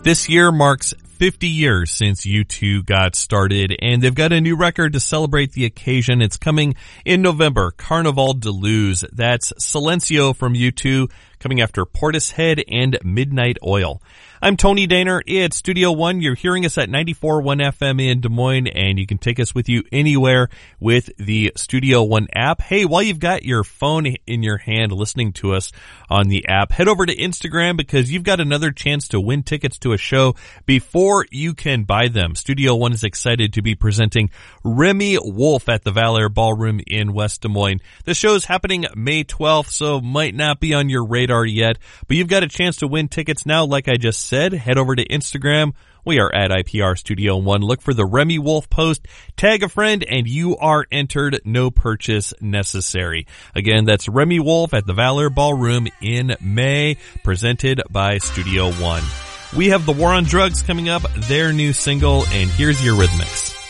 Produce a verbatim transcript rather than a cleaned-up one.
This year marks fifty years since U two got started, and they've got a new record to celebrate the occasion. It's coming in November, Carnaval de Luz. That's Silencio from U two, coming after Portishead and Midnight Oil. I'm Tony Daner. It's Studio One. You're hearing us at ninety-four point one F M in Des Moines, and you can take us with you anywhere with the Studio One app. Hey, while you've got your phone in your hand listening to us on the app, head over to Instagram because you've got another chance to win tickets to a show before you can buy them. Studio One is excited to be presenting Remy Wolf at the Valor Ballroom in West Des Moines. The show is happening May twelfth, so might not be on your radar yet, but you've got a chance to win tickets now. Like I just said, head over to Instagram. We are at I P R Studio One. Look for the Remy Wolf post, tag a friend, and you are entered. No purchase necessary. Again, that's Remy Wolf at the Valor Ballroom in May, presented by Studio One. We have The War on Drugs coming up, their new single, and here's Eurythmics.